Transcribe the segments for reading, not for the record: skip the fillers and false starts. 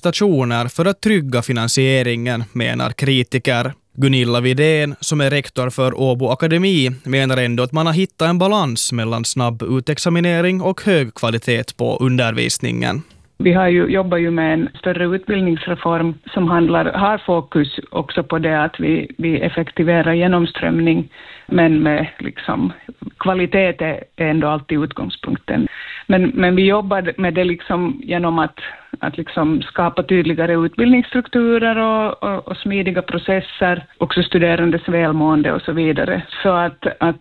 prestationer för att trygga finansieringen, menar kritiker. Gunilla Widén, som är rektor för Åbo Akademi, menar ändå att man har hittat en balans mellan snabb utexaminering och hög kvalitet på undervisningen. Vi jobbar ju med en större utbildningsreform som har fokus också på det att vi effektiverar genomströmning, men med liksom kvalitet är ändå alltid utgångspunkten. Men vi jobbar med det liksom genom att liksom skapa tydligare utbildningsstrukturer och smidiga processer, också studerandes välmående och så vidare. Så att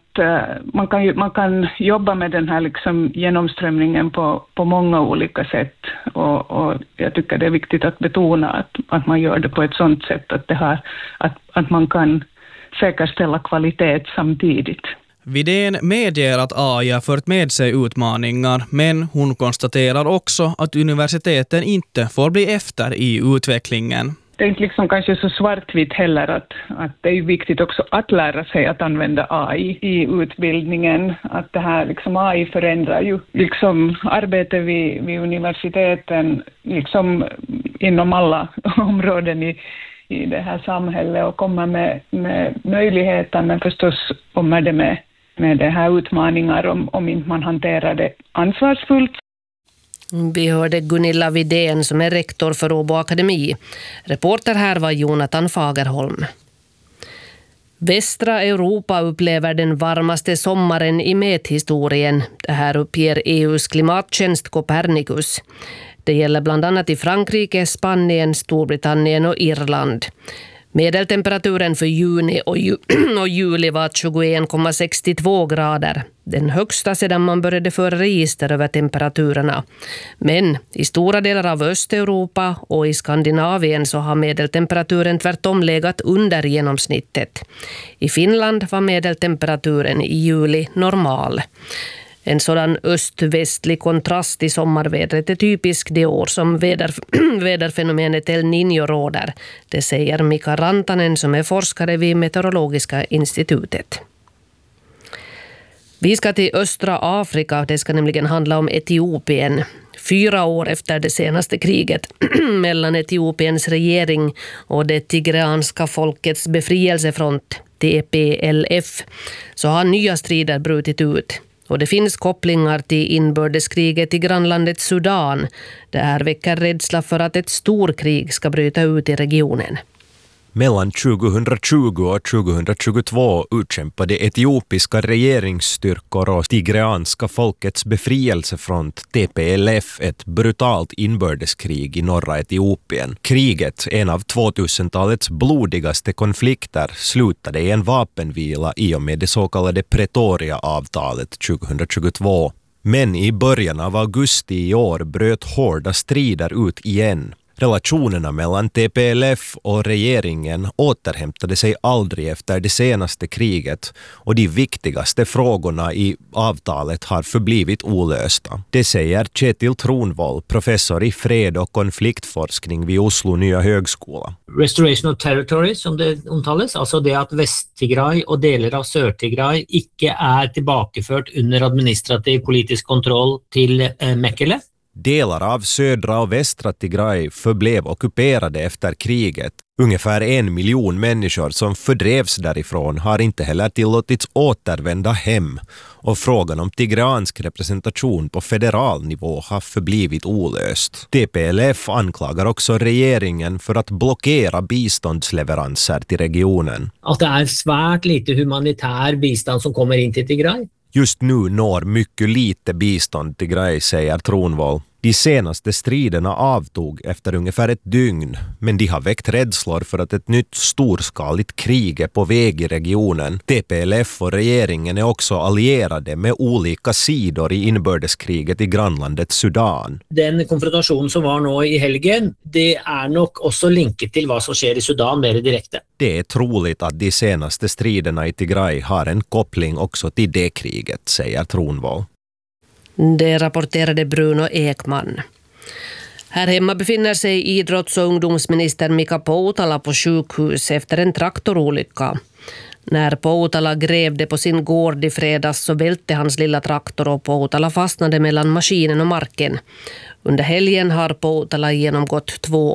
man kan jobba med den här liksom genomströmningen på många olika sätt, och jag tycker det är viktigt att betona att man gör det på ett sådant sätt att man kan säkerställa kvalitet samtidigt. Widén medger att AI har fört med sig utmaningar, men hon konstaterar också att universiteten inte får bli efter i utvecklingen. Det är inte liksom kanske så svartvitt heller att det är viktigt också att lära sig att använda AI i utbildningen. Att det här liksom AI förändrar ju liksom arbetet vid universiteten liksom inom alla områden i det här samhället, och kommer med möjligheter, men förstås kommer det med det här utmaningar om inte man hanterar det ansvarsfullt. Vi hörde Gunilla Widén som är rektor för Åbo Akademi. Reporter här var Jonathan Fagerholm. Västra Europa upplever den varmaste sommaren i mäthistorien. Det här uppger EUs klimattjänst Copernicus. Det gäller bland annat i Frankrike, Spanien, Storbritannien och Irland. Medeltemperaturen för juni och juli var 21,62 grader. Den högsta sedan man började föra register över temperaturerna. Men i stora delar av Östeuropa och i Skandinavien så har medeltemperaturen tvärtom legat under genomsnittet. I Finland var medeltemperaturen i juli normal. En sådan öst-västlig kontrast i sommarvädret är typisk det år som väderfenomenet El Niño råder. Det säger Mika Rantanen som är forskare vid Meteorologiska institutet. Vi ska till östra Afrika, det ska nämligen handla om Etiopien. 4 år efter det senaste kriget mellan Etiopiens regering och det tigreanska folkets befrielsefront, TPLF, så har nya strider brutit ut. Och det finns kopplingar till inbördeskriget i grannlandet Sudan. Det här väcker rädsla för att ett storkrig ska bryta ut i regionen. Mellan 2020 och 2022 utkämpade etiopiska regeringsstyrkor och tigreanska folkets befrielsefront TPLF ett brutalt inbördeskrig i norra Etiopien. Kriget, en av 2000-talets blodigaste konflikter, slutade i en vapenvila i och med det så kallade Pretoria-avtalet 2022. Men i början av augusti i år bröt hårda strider ut igen. Relationerna mellan TPLF och regeringen återhämtade sig aldrig efter det senaste kriget, och de viktigaste frågorna i avtalet har förblivit olösta. Det säger Kjetil Tronvoll, professor i fred- och konfliktforskning vid Oslo nya högskola. Restoration of territory, som det omtales, alltså det att Väst-Tigray och delar av Sør-Tigray ikke är tillbakafört under administrativ politisk kontroll till Mekele. Delar av södra och västra Tigray förblev ockuperade efter kriget. Ungefär 1 miljon människor som fördrevs därifrån har inte heller tillåtits återvända hem, och frågan om tigreansk representation på federal nivå har förblivit olöst. TPLF anklagar också regeringen för att blockera biståndsleveranser till regionen. Att det är svärt lite humanitär bistånd som kommer in till Tigray. Just nu når mycket lite bistånd till Tigray, säger Tronvoll. De senaste striderna avtog efter ungefär ett dygn, men de har väckt rädslor för att ett nytt storskaligt krig är på väg i regionen. TPLF och regeringen är också allierade med olika sidor i inbördeskriget i grannlandet Sudan. Den konfrontation som var nu i helgen, det är nog också linket till vad som sker i Sudan mer direkt. Det är troligt att de senaste striderna i Tigray har en koppling också till det kriget, säger Tronvoll. Det rapporterade Bruno Ekman. Här hemma befinner sig idrotts- och ungdomsminister Mika Poutala på sjukhus efter en traktorolycka. När Poutala grävde på sin gård i fredags så välte hans lilla traktor och Poutala fastnade mellan maskinen och marken. Under helgen har Poutala genomgått 2